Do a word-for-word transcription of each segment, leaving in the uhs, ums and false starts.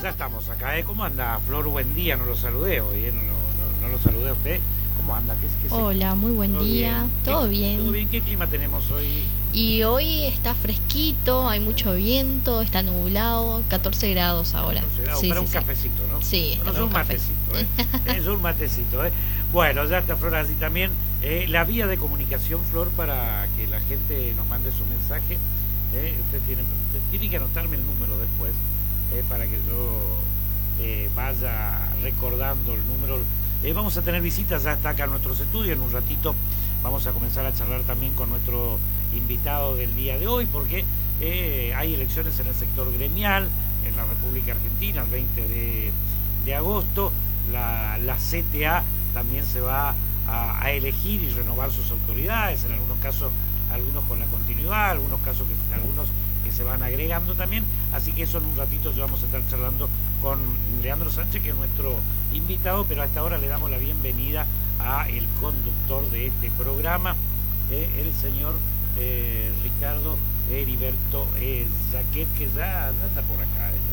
ya estamos acá, ¿eh? ¿Cómo anda, Flor? Buen día, no lo saludé hoy, ¿eh? No, no, no lo saludé a usted. ¿Cómo anda? ¿Qué, qué Hola, muy buen ¿Todo día. bien? ¿Todo ¿Qué, bien? ¿Todo bien? ¿Qué clima tenemos hoy? Y hoy está fresquito, hay mucho viento, está nublado, catorce grados ahora. catorce grados, Sí, para sí, un sí. cafecito, ¿no? Sí, está Bueno, para es un un café. matecito, ¿eh? Es un matecito, ¿eh? Bueno, ya está, Flor, así también. Eh, la vía de comunicación, Flor, para que la gente nos mande su mensaje. Eh, usted, tiene, usted tiene que anotarme el número después, eh, para que yo eh, vaya recordando el número. Eh, vamos a tener visitas ya hasta acá en nuestros estudios. En un ratito vamos a comenzar a charlar también con nuestro invitado del día de hoy, porque eh, hay elecciones en el sector gremial en la República Argentina el veinte de agosto. La, la C T A también se va a, a elegir y renovar sus autoridades, en algunos casos algunos con la continuidad, algunos casos que algunos que se van agregando también, así que eso en un ratito ya vamos a estar charlando con Leandro Sánchez, que es nuestro invitado, pero hasta ahora le damos la bienvenida a el conductor de este programa, eh, el señor eh, Ricardo Heriberto eh, Jaquet, que ya, ya anda por acá, eh,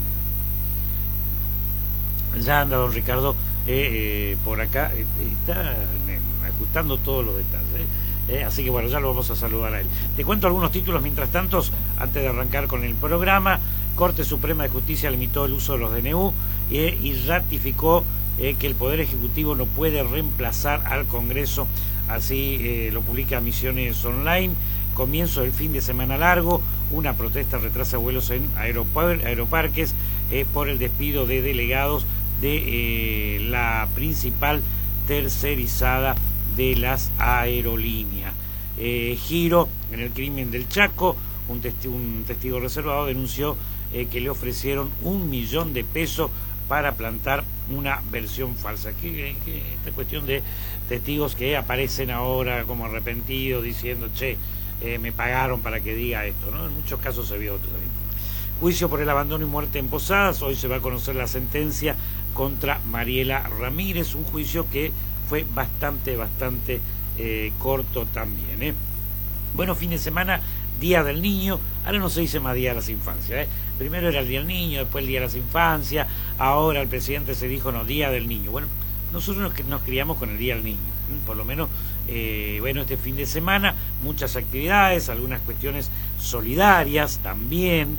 ya, don, ya anda don Ricardo eh, eh, por acá, eh, está eh, ajustando todos los detalles, eh. Eh, así que bueno, ya lo vamos a saludar a él. Te cuento algunos títulos mientras tanto, antes de arrancar con el programa. Corte Suprema de Justicia limitó el uso de los D N U eh, y ratificó eh, que el Poder Ejecutivo no puede reemplazar al Congreso. Así eh, lo publica Misiones Online. Comienzo del fin de semana largo, una protesta retrasa vuelos en aeroparques eh, por el despido de delegados de eh, la principal tercerizada de las aerolíneas. Eh, giro en el crimen del Chaco. Un testigo, un testigo reservado denunció eh, que le ofrecieron un millón de pesos para plantar una versión falsa. Que, que esta cuestión de testigos que aparecen ahora como arrepentidos diciendo, che, eh, me pagaron para que diga esto, ¿no? En muchos casos se vio otro también. Juicio por el abandono y muerte en Posadas. Hoy se va a conocer la sentencia contra Mariela Ramírez, un juicio que fue bastante, bastante eh, corto también, ¿eh? Bueno, fin de semana, Día del Niño. Ahora no se dice más Día de las Infancias, ¿eh? Primero era el Día del Niño, después el Día de las Infancias. Ahora el presidente se dijo, no, Día del Niño. Bueno, nosotros nos, nos criamos con el Día del Niño, ¿eh? Por lo menos, eh, bueno, este fin de semana, muchas actividades, algunas cuestiones solidarias también,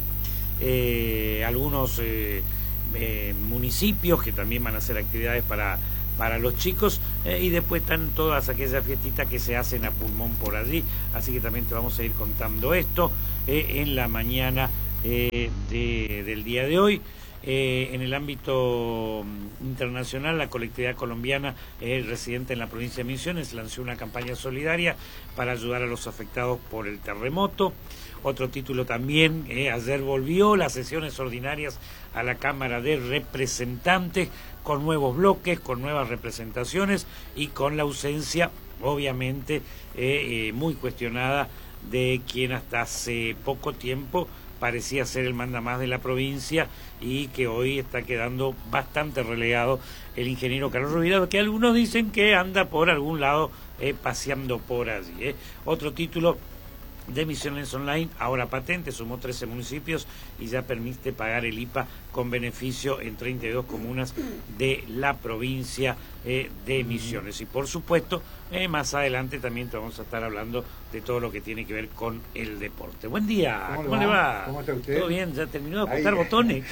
eh, algunos eh, eh, municipios que también van a hacer actividades para para los chicos, eh, y después están todas aquellas fiestitas que se hacen a pulmón por allí, así que también te vamos a ir contando esto eh, en la mañana eh, de, del día de hoy. Eh, en el ámbito internacional, la colectividad colombiana eh, residente en la provincia de Misiones lanzó una campaña solidaria para ayudar a los afectados por el terremoto. Otro título también, eh, ayer volvió las sesiones ordinarias a la Cámara de Representantes con nuevos bloques, con nuevas representaciones y con la ausencia, obviamente, eh, eh, muy cuestionada de quien hasta hace poco tiempo parecía ser el mandamás de la provincia y que hoy está quedando bastante relegado, el ingeniero Carlos Rovira, que algunos dicen que anda por algún lado eh, paseando por allí. Eh. Otro título de Misiones Online, ahora patente, sumó trece municipios y ya permite pagar el I P A con beneficio en treinta y dos comunas de la provincia eh, de Misiones. Y por supuesto, eh, más adelante también te vamos a estar hablando de todo lo que tiene que ver con el deporte. Buen día, ¿cómo, ¿cómo le va? ¿Cómo está usted? ¿Todo bien? ¿Ya terminó de ajustar Ahí. botones?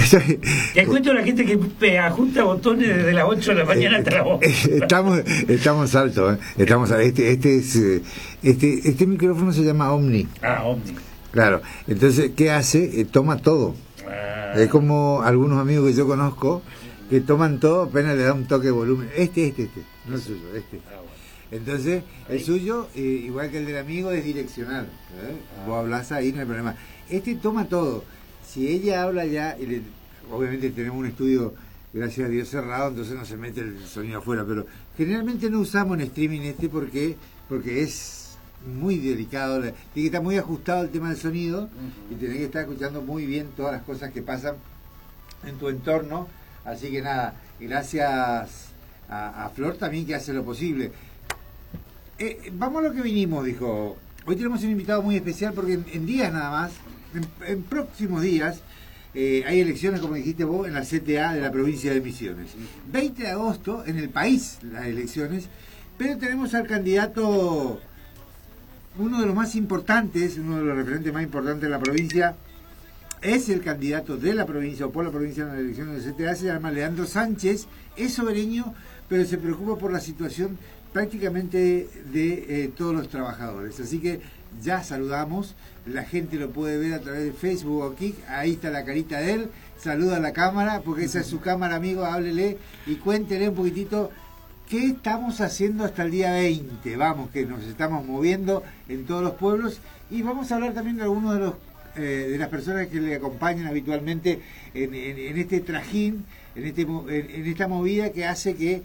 Te cuento a la gente que ajusta botones desde las ocho de la mañana hasta las once. Estamos, estamos altos, ¿eh? Estamos este, este es este, este micrófono se llama Omni. Ah, Omni. Claro. Entonces, ¿qué hace? Eh, toma todo. Ah. Es como algunos amigos que yo conozco que toman todo, apenas le da un toque de volumen. Este, este, este, no el suyo, este. Ah, bueno. Entonces, el Ahí. suyo, eh, igual que el del amigo, es direccional. ¿eh? Ah. Vos hablás ahí, no hay problema. Este toma todo. Si ella habla ya, y le, obviamente tenemos un estudio, gracias a Dios, cerrado, entonces no se mete el sonido afuera, pero generalmente no usamos en streaming este porque porque es muy delicado, tiene que estar muy ajustado el tema del sonido, uh-huh, y tenés que estar escuchando muy bien todas las cosas que pasan en tu entorno. Así que nada, gracias a, a Flor también, que hace lo posible. Eh, vamos a lo que vinimos, dijo. Hoy tenemos un invitado muy especial porque en, en días nada más, en, en próximos días, eh, hay elecciones, como dijiste vos, en la C T A de la provincia de Misiones. veinte de agosto, en el país, las elecciones, pero tenemos al candidato, uno de los más importantes, uno de los referentes más importantes de la provincia, es el candidato de la provincia o por la provincia en las elecciones de C T A, se llama Leandro Sánchez, es sobereño, pero se preocupa por la situación prácticamente de eh, todos los trabajadores. Así que ya saludamos, la gente lo puede ver a través de Facebook o Kik, ahí está la carita de él, saluda a la cámara, porque esa es su cámara, amigo, háblele y cuéntele un poquitito qué estamos haciendo hasta el día veinte, vamos, que nos estamos moviendo en todos los pueblos, y vamos a hablar también de algunos de los eh, de las personas que le acompañan habitualmente en, en, en este trajín, en, este, en, en esta movida que hace que eh,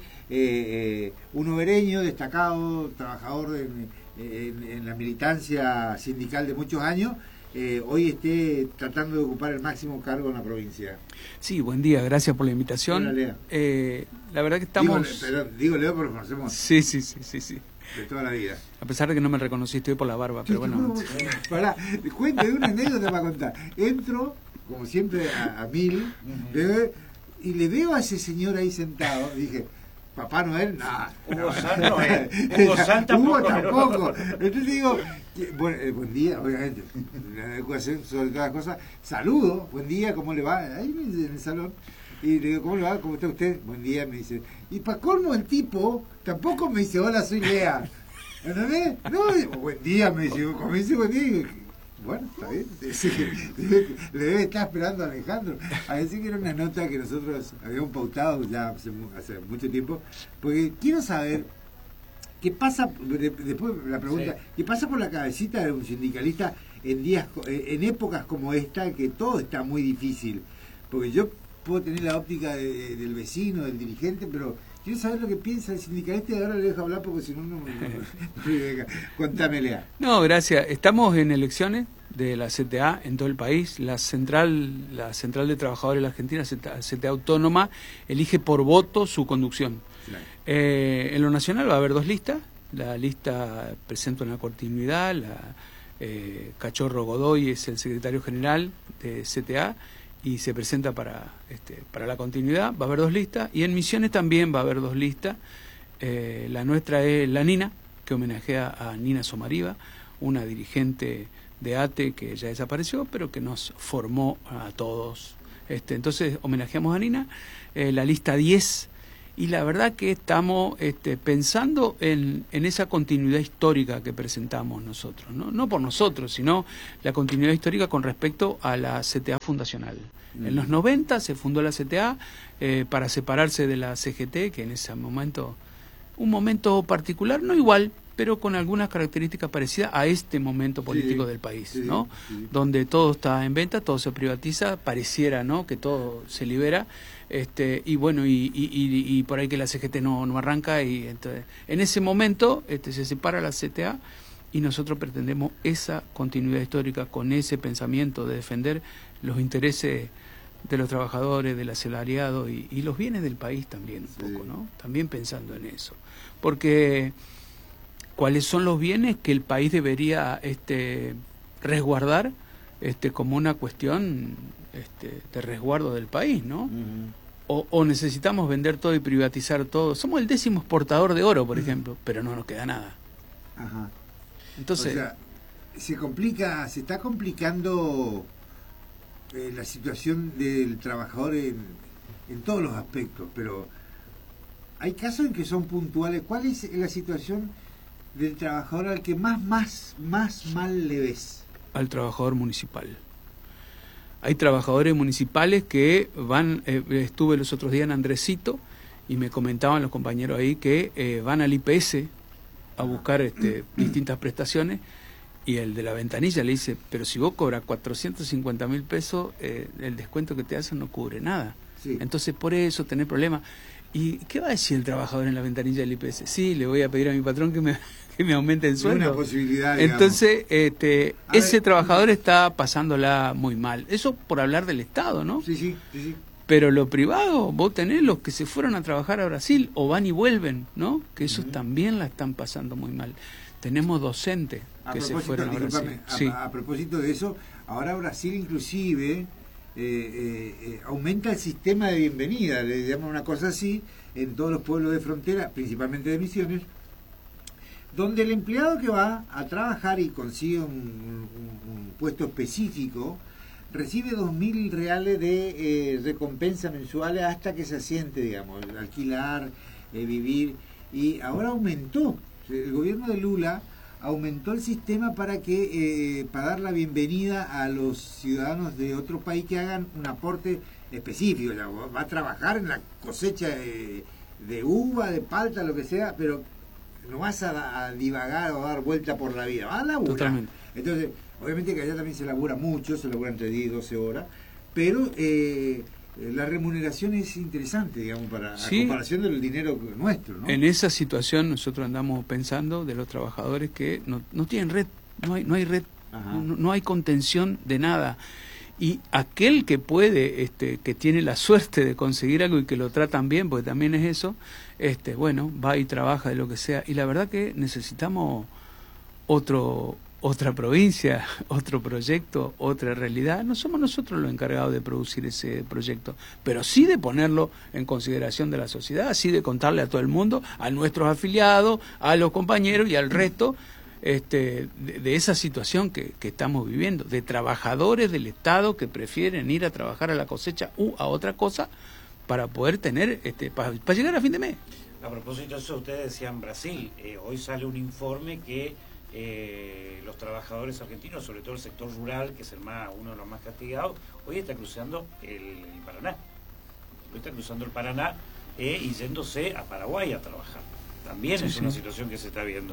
eh, un obereño destacado, trabajador en, en, en la militancia sindical de muchos años, eh, hoy esté tratando de ocupar el máximo cargo en la provincia. Sí, buen día, gracias por la invitación. Hola, Lea. Eh, la verdad que estamos... Digo, perdón, digo Leo porque nos conocemos Sí, sí, sí, sí, sí. de toda la vida. A pesar de que no me reconociste hoy por la barba, pero bueno. Pará, cuento de una anécdota para contar. Entro, como siempre, a, a mil, uh-huh. y le veo a ese señor ahí sentado, y dije, Papá Noel, nada. Hugo Santa no es. Hugo Santa Hugo tampoco. Entonces digo, bueno, eh, buen día, obviamente, la educación sobre todas las cosas. Saludo, buen día, ¿cómo le va? Ahí en el salón. Y le digo, ¿cómo le va? ¿Cómo está usted? Buen día, me dice. Y para colmo el tipo, tampoco me dice, hola, soy Lea. ¿Entendés? No, digo, buen día, me dice. Como me dice buen día, digo, bueno, está bien. Sí, le debe estar esperando a Alejandro. A decir que era una nota que nosotros habíamos pautado ya hace, hace mucho tiempo, porque quiero saber qué pasa, después la pregunta, sí. ¿Qué pasa por la cabecita de un sindicalista en días, en épocas como esta, que todo está muy difícil? Porque yo puedo tener la óptica de, de, del vecino, del dirigente, pero quiero saber lo que piensa el sindicalista, y ahora le dejo hablar porque si no, no, no, no. Contame, Lea. No, gracias. Estamos en elecciones de la C T A en todo el país. La central, la central de trabajadores de la Argentina, C T A Autónoma, elige por voto su conducción. Claro. Eh, en lo nacional va a haber dos listas. La lista presenta una continuidad. La, eh, Cachorro Godoy es el secretario general de C T A y se presenta para este para la continuidad. Va a haber dos listas, y en Misiones también va a haber dos listas. Eh, la nuestra es la Nina, que homenajea a Nina Somariva, una dirigente de A T E que ya desapareció, pero que nos formó a todos. Este, entonces homenajeamos a Nina. Eh, la lista diez, y la verdad que estamos este, pensando en, en esa continuidad histórica que presentamos nosotros, ¿no? No por nosotros, sino la continuidad histórica con respecto a la C T A fundacional. Mm. En los noventa se fundó la C T A eh, para separarse de la C G T, que en ese momento, un momento particular, no igual, pero con algunas características parecidas a este momento político sí, del país, sí, ¿no? Sí. Donde todo está en venta, todo se privatiza, pareciera, ¿no?, que todo se libera, este y bueno, y, y, y, y por ahí que la C G T no, no arranca, y entonces en ese momento este, se separa la C T A, y nosotros pretendemos esa continuidad histórica con ese pensamiento de defender los intereses de los trabajadores, del asalariado y, y los bienes del país también un sí. poco, ¿no? También pensando en eso. Porque cuáles son los bienes que el país debería este, resguardar este, como una cuestión este, de resguardo del país, ¿no? Uh-huh. o, o necesitamos vender todo y privatizar todo. Somos el décimo exportador de oro, por uh-huh. ejemplo, pero no nos queda nada. Ajá. Entonces, o sea, se complica, se está complicando eh, la situación del trabajador en, en todos los aspectos, pero hay casos en que son puntuales. ¿Cuál es la situación del trabajador al que más, más, más mal le ves? Al trabajador municipal. Hay trabajadores municipales que van, eh, estuve los otros días en Andresito y me comentaban los compañeros ahí que eh, van al I P S a buscar este, distintas prestaciones, y el de la ventanilla le dice, pero si vos cobras cuatrocientos cincuenta mil pesos, eh, el descuento que te hacen no cubre nada. Sí. Entonces por eso tenés problemas. ¿Y qué va a decir el trabajador en la ventanilla del I P S? Sí, le voy a pedir a mi patrón que me, que me aumente el sueldo. Una posibilidad, digamos. Entonces, este, ese ver, trabajador está pasándola muy mal. Eso por hablar del Estado, ¿no? Sí, sí, sí, sí. Pero lo privado, vos tenés los que se fueron a trabajar a Brasil o van y vuelven, ¿no? Que esos uh-huh. también la están pasando muy mal. Tenemos docentes que se fueron a Brasil. A, sí. a, a propósito de eso, ahora Brasil inclusive... eh, eh, aumenta el sistema de bienvenida, le llaman una cosa así, en todos los pueblos de frontera, principalmente de Misiones, donde el empleado que va a trabajar y consigue un, un, un puesto específico, recibe dos mil reales de eh, recompensa mensuales hasta que se asiente, digamos, alquilar, eh, vivir, y ahora aumentó, el gobierno de Lula aumentó el sistema para que eh, para dar la bienvenida a los ciudadanos de otro país que hagan un aporte específico, ya, va a trabajar en la cosecha de, de uva, de palta, lo que sea, pero no vas a, a divagar o a dar vuelta por la vida, vas a laburar. Totalmente. Entonces, obviamente que allá también se labura mucho, se labura entre diez y doce horas, pero eh, la remuneración es interesante, digamos, para sí, a comparación del dinero nuestro, ¿no? En esa situación nosotros andamos pensando de los trabajadores que no, no tienen red, no hay, no hay red, no, no hay contención de nada. Y aquel que puede, este, que tiene la suerte de conseguir algo y que lo tratan bien, porque también es eso, este, bueno, va y trabaja de lo que sea. Y la verdad que necesitamos otro, otra provincia, otro proyecto, otra realidad. No somos nosotros los encargados de producir ese proyecto, pero sí de ponerlo en consideración de la sociedad, sí de contarle a todo el mundo, a nuestros afiliados, a los compañeros y al resto, Este, de, de esa situación que, que estamos viviendo, de trabajadores del Estado que prefieren ir a trabajar a la cosecha u a otra cosa para poder tener, este, para, para llegar a fin de mes. A propósito de eso, ustedes decían Brasil, eh, hoy sale un informe que eh, los trabajadores argentinos, sobre todo el sector rural, que es el más uno de los más castigados, hoy está cruzando el, el Paraná, hoy está cruzando el Paraná eh, y yéndose a Paraguay a trabajar. También sí, es sí. una situación que se está viendo.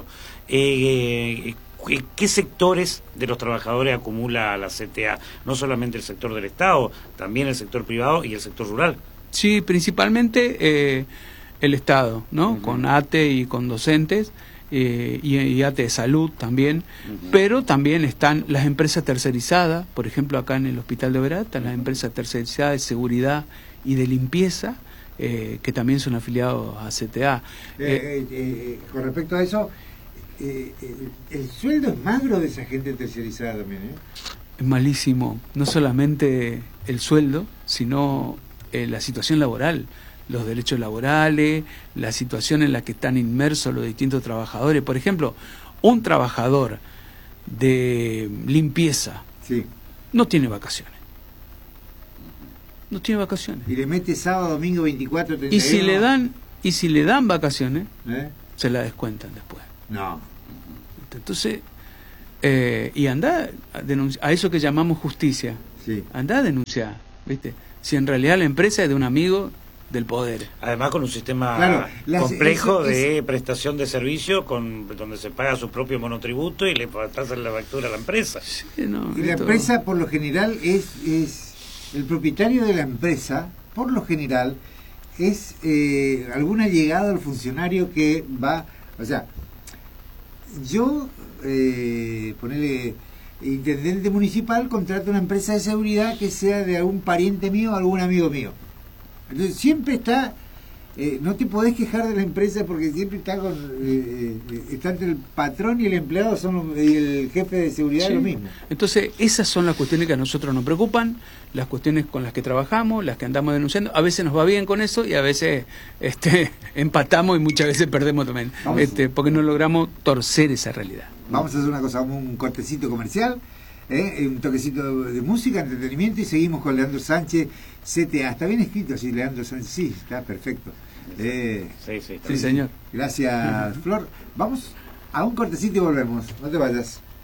Eh, eh, ¿Qué sectores de los trabajadores acumula la C T A? No solamente el sector del Estado, también el sector privado y el sector rural. Sí, principalmente eh, el Estado, ¿no? Uh-huh. Con A T E y con docentes, eh, y, y A T E de salud también, uh-huh. pero también están las empresas tercerizadas, por ejemplo acá en el Hospital de Oberá, están uh-huh. las empresas tercerizadas de seguridad y de limpieza, Eh, que también son afiliados a C T A. Eh, eh, eh, con respecto a eso, eh, eh, el sueldo es magro de esa gente tercerizada también, ¿eh? Es malísimo, no solamente el sueldo, sino eh, la situación laboral, los derechos laborales, la situación en la que están inmersos los distintos trabajadores. Por ejemplo, un trabajador de limpieza sí. no tiene vacaciones. No tiene vacaciones. Y le mete sábado, domingo, veinticuatro, treinta y uno. Y si le dan, y si le dan vacaciones, ¿Eh? se la descuentan después. No. Entonces, eh, y anda a, denunciar, a eso que llamamos justicia. Sí. Anda a denunciar, ¿viste? Si en realidad la empresa es de un amigo del poder. Además con un sistema claro, las, complejo eso, de es... prestación de servicio, con donde se paga su propio monotributo y le pasan la factura a la empresa. Sí, no, y la esto... empresa por lo general es... es el propietario de la empresa, por lo general, es eh, algún allegado al funcionario que va... O sea, yo, eh, ponele, intendente municipal, contrato una empresa de seguridad que sea de algún pariente mío o algún amigo mío. Entonces siempre está... Eh, no te podés quejar de la empresa porque siempre está con eh, eh, está entre el patrón y el empleado son los, y el jefe de seguridad sí. lo mismo. Entonces esas son las cuestiones que a nosotros nos preocupan, las cuestiones con las que trabajamos, las que andamos denunciando. A veces nos va bien con eso y a veces este, empatamos y muchas veces perdemos también, este, porque no logramos torcer esa realidad. Vamos a hacer una cosa, un cortecito comercial, ¿eh? un toquecito de música, entretenimiento y seguimos con Leandro Sánchez, C T A. Está bien escrito así, Leandro Sánchez, sí, está perfecto. Eh, sí, sí, sí, señor. Gracias, Flor. Vamos a un cortecito y volvemos. No te vayas.